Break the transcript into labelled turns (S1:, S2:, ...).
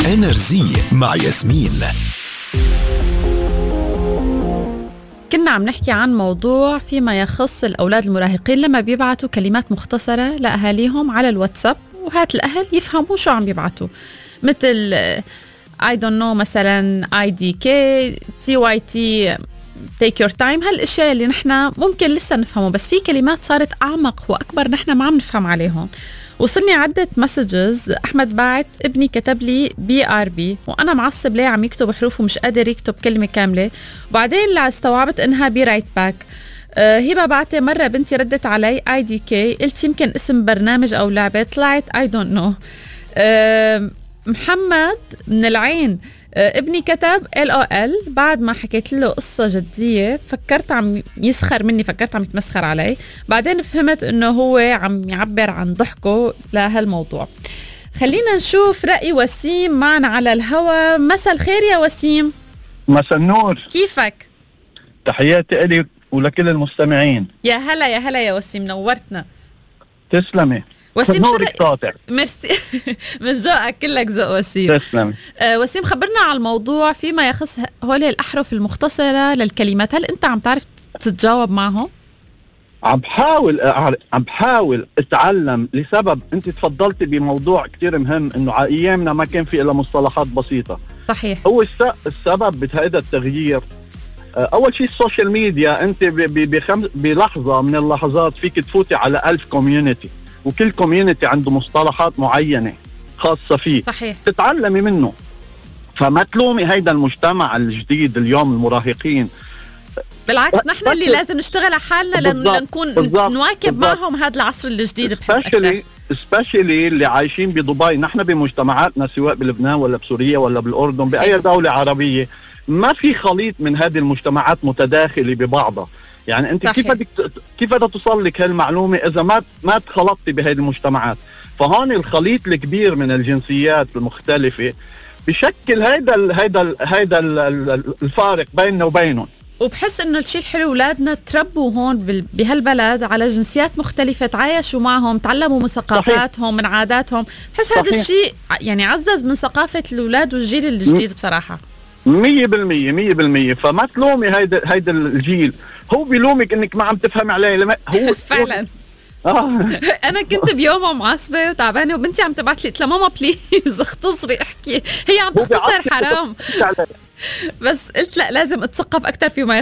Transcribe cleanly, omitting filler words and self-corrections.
S1: انرجي مع ياسمين.
S2: كنا عم نحكي عن موضوع فيما يخص الأولاد المراهقين لما بيبعتوا كلمات مختصرة لأهاليهم على الواتساب، وهات الأهل يفهموا شو عم يبعتوا، مثل I don't know مثلا IDK TYT take your time. هالاشياء اللي نحنا ممكن لسه نفهمه، بس في كلمات صارت أعمق وأكبر نحنا ما عم نفهم عليهم. وصلني عدة مسجز. أحمد بعت ابني كتب لي BRB وأنا معصب ليه عم يكتب حروف ومش قادر يكتب كلمة كاملة، وبعدين استوعبت إنها برايت باك. هبة بعتي مرة بنتي ردت علي IDK، قلت يمكن اسم برنامج أو لعبة، طلعت I don't know. محمد من العين ابني كتب LOL بعد ما حكيت له قصة جدية، فكرت عم يسخر مني، فكرت عم يتمسخر علي، بعدين فهمت انه هو عم يعبر عن ضحكه لهالموضوع. خلينا نشوف رأي وسيم معنا على الهوا. مساء الخير يا وسيم.
S3: مساء النور،
S2: كيفك؟
S3: تحياتي إلي ولكل المستمعين.
S2: يا هلا يا هلا يا وسيم، نورتنا.
S3: تسلمي.
S2: وسيم شو
S3: نورك ساطع.
S2: ميرسي. من ذوقك، كلك ذوق وسيم.
S3: تسلمي.
S2: وسيم، خبرنا على الموضوع فيما يخص هول الأحرف المختصرة للكلمات، هل أنت عم تعرف تتجاوب معهم؟
S3: عم بحاول اتعلم، لسبب انت تفضلتي بموضوع كتير مهم، انه على ايامنا ما كان في الا مصطلحات بسيطة.
S2: صحيح.
S3: هو السبب بهذا التغيير اول شيء السوشيال ميديا. انت بلحظة من اللحظات فيك تفوتي على 1000 كوميونيتي، وكل كوميونيتي عنده مصطلحات معينة خاصة فيه.
S2: صحيح.
S3: تتعلمي منه، فما تلومي هيدا المجتمع الجديد اليوم المراهقين.
S2: بالعكس، نحن اللي لازم نشتغل على حالنا لنكون نواكب معهم هذا العصر الجديد.
S3: سبيشلي اللي عايشين بدبي. نحن بمجتمعاتنا سواء بلبنان ولا بسوريا ولا بالأردن بأي دولة عربية ما في خليط من هذه المجتمعات متداخلة ببعضها. يعني انت كيف بدها توصل لك هالمعلومة اذا ما تخلطتي بهذه المجتمعات؟ فهون الخليط الكبير من الجنسيات المختلفة بشكل هيدا الفارق بيننا وبينهم.
S2: وبحس انه الشيء الحلو، اولادنا تربوا هون بهالبلد على جنسيات مختلفة، تعايشوا معهم، تعلموا من ثقافاتهم، من عاداتهم. بحس هذا الشيء يعني عزز من ثقافة الاولاد والجيل الجديد بصراحة.
S3: 100%. فما تلومي هيدا الجيل، هو بيلومك انك ما عم تفهم عليه. هو
S2: فعلا. انا كنت بيوم معصبه وتعبانه وبنتي عم تبعت لي، قلت لها ماما بليز اختصري احكي، هي عم تختصر حرام. بس قلت لا، لازم اتثقف اكثر فيما